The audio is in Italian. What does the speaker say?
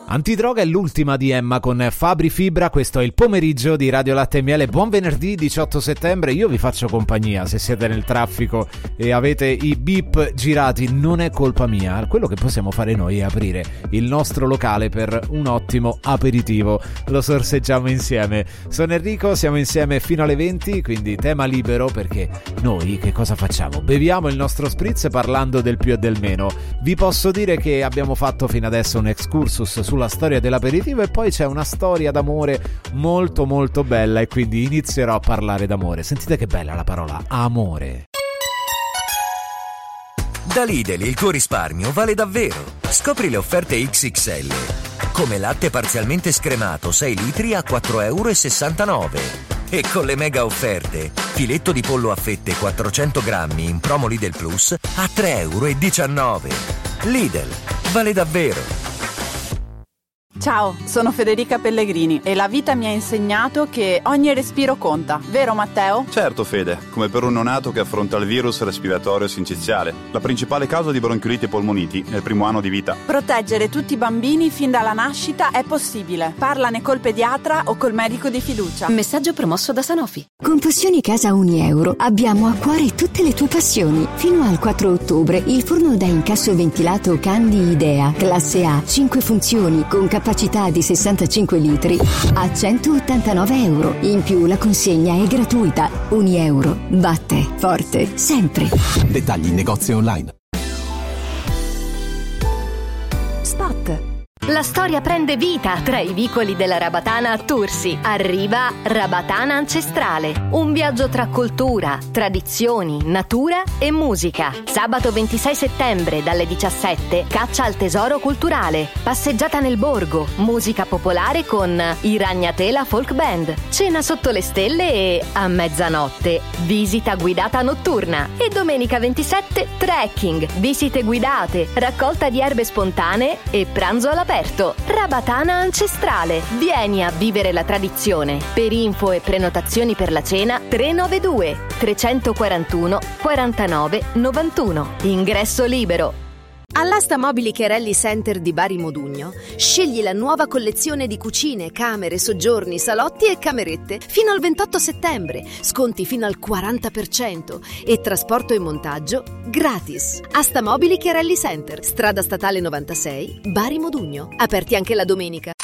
Antidroga è l'ultima di Emma con Fabri Fibra. Questo è il pomeriggio di Radio Latte e Miele. Buon venerdì 18 settembre. Io vi faccio compagnia se siete nel traffico e avete i beep girati. Non è colpa mia. Quello che possiamo fare noi è aprire il nostro locale per un ottimo aperitivo. Lo sorseggiamo insieme. Sono Enrico, siamo insieme fino alle 20, quindi tema libero, perché noi che cosa facciamo? Beviamo il nostro spritz parlando del più e del meno. Vi posso dire che abbiamo fatto fino adesso un excursus sulla storia dell'aperitivo e poi c'è una storia d'amore molto molto bella, e quindi inizierò a parlare d'amore. Sentite che bella la parola amore. Da Lidl il tuo risparmio vale davvero. Scopri le offerte XXL. Come latte parzialmente scremato 6 litri a 4,69 €. E con le mega offerte, filetto di pollo a fette 400 grammi in promo Lidl Plus a 3,19 €. Lidl, vale davvero. Ciao, sono Federica Pellegrini e la vita mi ha insegnato che ogni respiro conta, vero Matteo? Certo Fede, come per un neonato che affronta il virus respiratorio sinciziale, la principale causa di bronchioliti e polmoniti nel primo anno di vita. Proteggere tutti i bambini fin dalla nascita è possibile. Parlane col pediatra o col medico di fiducia. Messaggio promosso da Sanofi. Con Passioni Casa €1 abbiamo a cuore tutte le tue passioni. Fino al 4 ottobre il forno da incasso ventilato Candy Idea, classe A, 5 funzioni con capacità di 65 litri a €189. In più la consegna è gratuita. €1 batte forte sempre. Dettagli in negozio online. Spot. La storia prende vita tra i vicoli della Rabatana a Tursi. Arriva Rabatana Ancestrale, un viaggio tra cultura, tradizioni, natura e musica. Sabato 26 settembre dalle 17, caccia al tesoro culturale, passeggiata nel borgo, musica popolare con i Ragnatela Folk Band, cena sotto le stelle e, a mezzanotte, visita guidata notturna. E domenica 27, trekking, visite guidate, raccolta di erbe spontanee e pranzo all'aperto. Rabatana Ancestrale. Vieni a vivere la tradizione. Per info e prenotazioni per la cena 392 341 49 91. Ingresso libero. All'Asta Mobili Chiarelli Center di Bari Modugno scegli la nuova collezione di cucine, camere, soggiorni, salotti e camerette fino al 28 settembre, sconti fino al 40% e trasporto e montaggio gratis. Asta Mobili Chiarelli Center, strada statale 96, Bari Modugno, aperti anche la domenica.